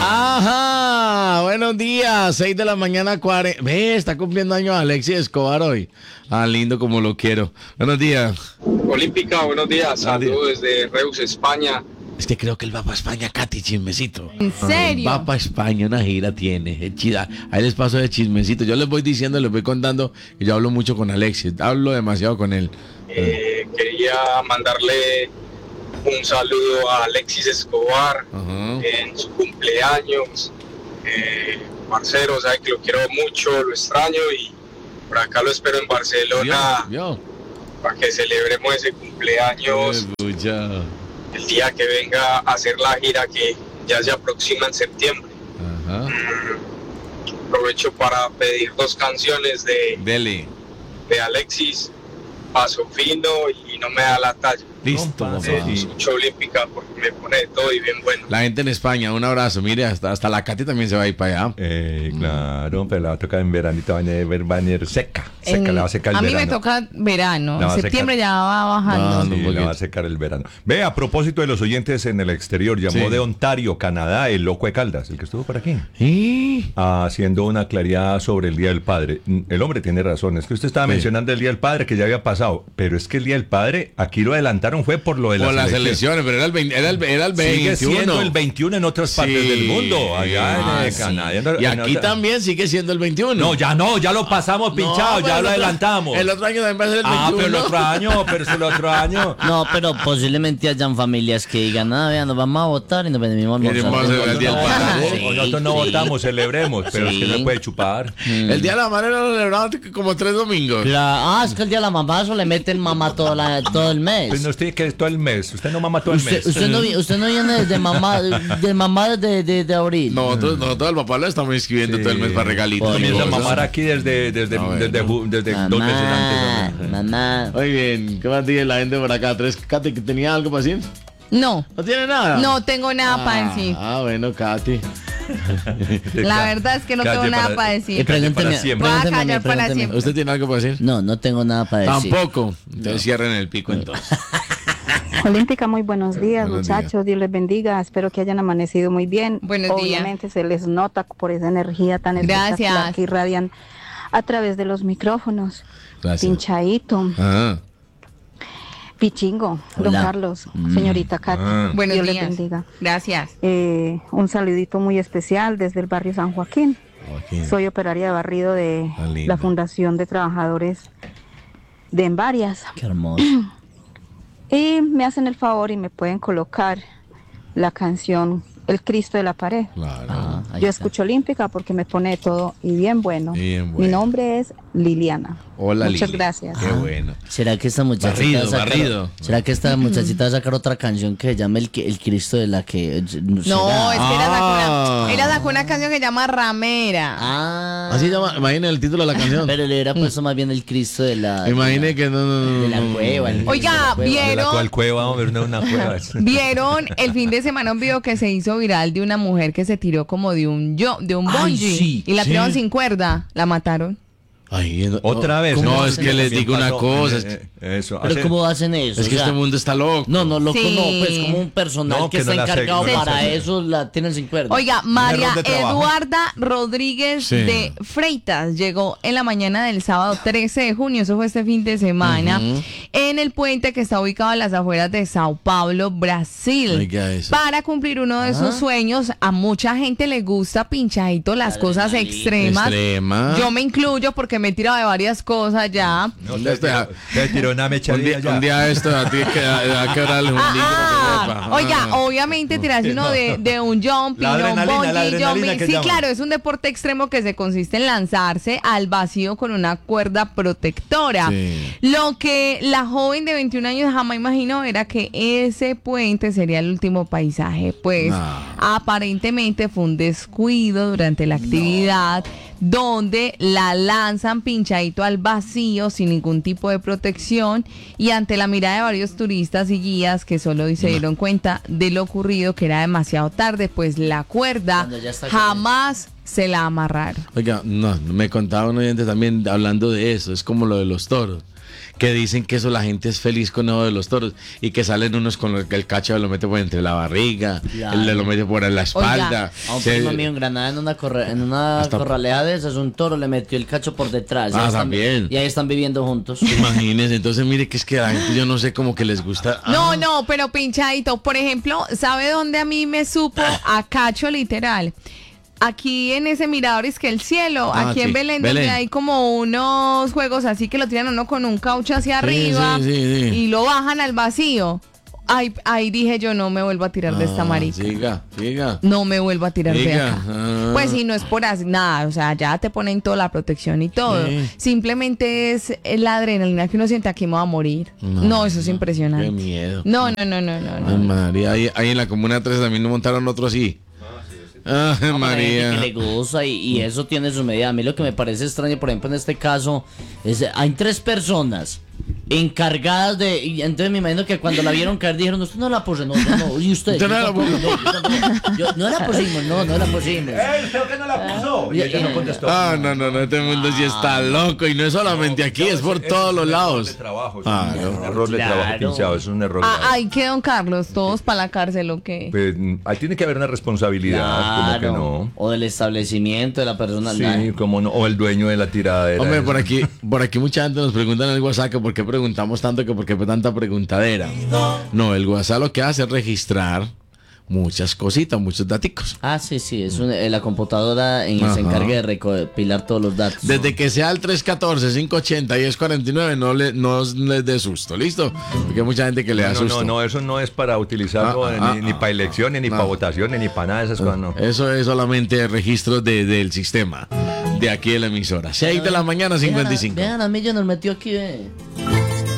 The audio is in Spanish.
Ajá, buenos días, 6 de la mañana, 40. Ve, está cumpliendo años Alexis Escobar hoy. Ah, lindo como lo quiero. Buenos días. Olímpica, buenos días. Saludos desde Reus, España. Es que creo que él va para España, Katy, chismecito. ¿En serio? Va para España, una gira tiene, es chida. Ahí les paso de chismecito. Yo les voy diciendo, les voy contando que yo hablo mucho con Alexis, hablo demasiado con él. Quería mandarle un saludo a Alexis Escobar en su cumpleaños. Parcero, sabe que lo quiero mucho, lo extraño y por acá lo espero en Barcelona para que celebremos ese cumpleaños. El día que venga a hacer la gira que ya se aproxima en septiembre. Aprovecho para pedir 2 canciones de Alexis, Paso Fino y No Me Da la Talla. Listo, escucho Olímpica porque me pone de todo y bien bueno. La gente en España, un abrazo. Mire, hasta la Katy también se va a ir para allá. Claro, pero la va a tocar en veranito, va a venir seca, le va a secar el verano. A mí me toca verano, en septiembre ya va bajando. Sí, le va a secar el verano. Ve, a propósito de los oyentes en el exterior, llamó de Ontario, Canadá, el loco de Caldas, el que estuvo por aquí. Haciendo una claridad sobre el Día del Padre. El hombre tiene razón, es que usted estaba mencionando el Día del Padre que ya había pasado, pero es que el Día del Padre, aquí lo adelantaron fue por lo de las elecciones, pero era el 21. Sigue siendo el 21 en otras partes del mundo, allá en Canadá. Y aquí también sigue siendo el 21. No, ya lo pasamos pinchado, ya lo adelantamos. El otro año también va a ser el 21. Pero es el otro año. No, pero posiblemente hayan familias que digan, vea, nos vamos a votar y nos venimos a almorzar. El Día del Padre. Nosotros no votamos, celebremos, pero es que no puede chupar. El Día de la Madre lo celebramos como 3 domingos. Es que el Día de la Mamá eso le meten mamá todo el mes. Pues no estoy que es todo el mes, usted no mama todo el mes. Usted no viene desde mamá, de abril. Nosotros al papá lo estamos inscribiendo todo el mes para regalitos. Comienza a mamar aquí desde 2 meses antes. Mamá. Muy bien, ¿qué más dice la gente por acá? Katy, ¿tenía algo para decir? No. ¿No tiene nada? No tengo nada para decir. Bueno, Katy. La verdad es que no tengo nada para decir. Pregúnteme. Voy a callar para siempre. ¿Usted tiene algo para decir? No tengo nada para decir. Tampoco. Entonces cierren el pico entonces. Olímpica, muy buenos días, muchachos. Dios les bendiga. Espero que hayan amanecido muy bien. Buenos días. Obviamente se les nota por esa energía tan espectacular que irradian a través de los micrófonos. Gracias. Pinchadito. Pichingo, don Carlos, señorita Katy. Buenos Dios días. les bendiga. Gracias. Un saludito muy especial desde el barrio San Joaquín. Soy operaria de barrido de la Fundación de Trabajadores de Envarias. Qué hermoso. Y me hacen el favor y me pueden colocar la canción El Cristo de la Pared. Claro. Yo escucho Olímpica porque me pone todo y bien bueno. Mi nombre es Liliana. Hola, muchas Lili. gracias. Qué bueno. ¿Será que esta muchachita Barrido. ¿Será que esta muchachita va a sacar otra canción que se llama el Cristo de la que? No, es que ella sacó una canción que se llama Ramera. Así llama, imaginen el título de la canción. Pero le hubiera puesto más bien el Cristo de la. Imagine que no. De la cueva. Oiga, ¿vieron? ¿Cuál cueva? Vamos a ver una cueva. ¿Vieron el fin de semana un video que se hizo viral de una mujer que se tiró como de un bungee? Sí, y la tiraron sin cuerda? La mataron. Otra vez. No, es que les digo una cosa. Eso. Pero ¿cómo hacen eso? Es que este mundo está loco. No, loco Sí. no, pues como un personal que está encargado para eso, la tienen sin cuerda. Oiga, María error de trabajo. Eduarda Rodríguez de Freitas llegó en la mañana del sábado 13 de junio, eso fue este fin de semana, en el puente que está ubicado a las afueras de Sao Paulo, Brasil. Oiga eso. Para cumplir uno de sus sueños. A mucha gente le gusta pinchadito las cosas extremas. Yo me incluyo porque me he tirado de varias cosas ya. No, te tiró una mechadilla ya. Un día esto a ti va a quedar el hundillo. Oiga, obviamente tirarse uno de un jumping, un bungee jumping. Sí, claro, es un deporte extremo que se consiste en lanzarse al vacío con una cuerda protectora. Lo que la joven de 21 años jamás imaginó era que ese puente sería el último paisaje. Pues aparentemente fue un descuido durante la actividad donde la lanzan pinchadito al vacío sin ningún tipo de protección, y ante la mirada de varios turistas y guías que solo se dieron cuenta de lo ocurrido, que era demasiado tarde, pues la cuerda jamás se la amarraron. Oiga, no, me contaba un oyente también hablando de eso, es como lo de los toros. que dicen que eso la gente es feliz con eso de los toros y que salen unos con el cacho lo mete por entre la barriga, le lo mete por la espalda. Oiga, a un primo mío en Granada en una corraleada de esas, un toro le metió el cacho por detrás. También. Y ahí están viviendo juntos. Imagínense, entonces mire que es que a la gente yo no sé cómo que les gusta. No, pero pinchadito, por ejemplo, ¿sabe dónde a mí me supo a cacho literal? Aquí en ese mirador es que el cielo, aquí en Belén, donde hay como unos juegos así que lo tiran uno con un caucho hacia arriba y lo bajan al vacío. Ahí dije yo, no me vuelvo a tirar de esta marica. Siga. No me vuelvo a tirar de acá. Pues si no es por así, nada, o sea, ya te ponen toda la protección y todo. Simplemente es la adrenalina que uno siente, aquí me va a morir. No, eso es impresionante. Qué miedo. No. María, ahí en la Comuna 3 también nos montaron otro así. María. Que le goza y eso tiene su medida. A mí lo que me parece extraño, por ejemplo, en este caso, hay 3 personas encargadas de. Y entonces me imagino que cuando la vieron caer dijeron: usted no la puso, no, y usted. No la puso. No la pusimos, no la pusimos. ¿Usted que no la puso? Y ella no contestó. No, este mundo sí está loco. Y no es solamente aquí, es por todos los lados. Es un error de trabajo pinchado, es un error. Ay, que don Carlos, todos para la cárcel o qué. Pues, ahí tiene que haber una responsabilidad, como que no. O del establecimiento de la persona. Sí, como no, o el dueño de la tiradera. Hombre, por aquí mucha gente nos pregunta en el WhatsApp que por qué preguntamos tanto, que por qué tanta preguntadera. No, el WhatsApp lo que hace es registrar muchas cositas, muchos daticos. Sí, es la computadora se encarga de recopilar todos los datos. Desde que sea el 314-580-1049 no les dé susto, ¿listo? Porque hay mucha gente que le da susto. No, eso no es para utilizarlo ni para elecciones, ni para votaciones, ni para nada de esas cosas, no. Eso es solamente registro del sistema de aquí de la emisora. 6 de la mañana, 55. Vean, a mí ya nos metió aquí,